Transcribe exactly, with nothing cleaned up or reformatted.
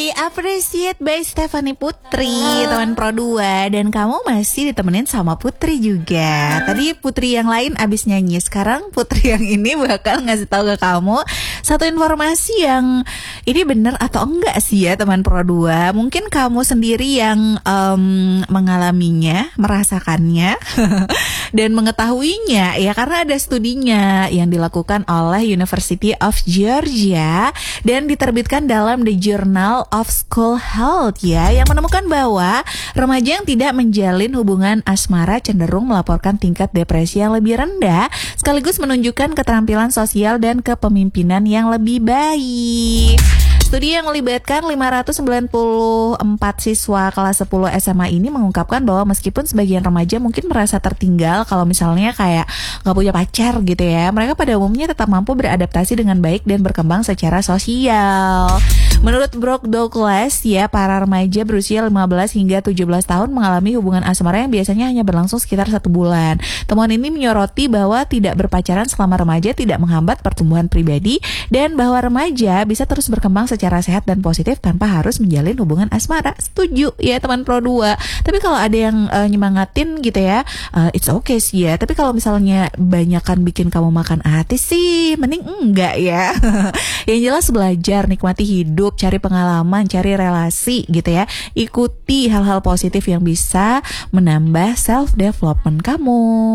Appreciate by Stephanie Putri, teman Pro dua. Dan kamu masih ditemenin sama Putri juga. Tadi Putri yang lain abis nyanyi, sekarang Putri yang ini bakal ngasih tahu ke kamu satu informasi yang ini bener atau enggak sih ya teman Pro dua. Mungkin kamu sendiri yang um, mengalaminya, merasakannya dan mengetahuinya ya, karena ada studinya yang dilakukan oleh University of Georgia dan diterbitkan dalam The Journal of School Health ya, yang menemukan bahwa remaja yang tidak menjalin hubungan asmara cenderung melaporkan tingkat depresi yang lebih rendah, sekaligus menunjukkan keterampilan sosial dan kepemimpinan yang lebih baik. Studi yang melibatkan lima ratus sembilan puluh empat siswa kelas sepuluh S M A ini mengungkapkan bahwa meskipun sebagian remaja mungkin merasa tertinggal kalau misalnya kayak gak punya pacar gitu ya, mereka pada umumnya tetap mampu beradaptasi dengan baik dan berkembang secara sosial. Menurut Brock Douglas ya, para remaja berusia lima belas hingga tujuh belas tahun mengalami hubungan asmara yang biasanya hanya berlangsung sekitar satu bulan. Temuan ini menyoroti bahwa tidak berpacaran selama remaja tidak menghambat pertumbuhan pribadi dan bahwa remaja bisa terus berkembang secara sehat dan positif tanpa harus menjalin hubungan asmara. Setuju ya teman Pro dua. Tapi kalau ada yang uh, nyemangatin gitu ya, uh, it's okay sih ya. Tapi kalau misalnya banyakan bikin kamu makan hati sih, mending enggak ya. Yang jelas belajar, nikmati hidup, cari pengalaman, cari relasi gitu ya. Ikuti hal-hal positif yang bisa menambah self development kamu.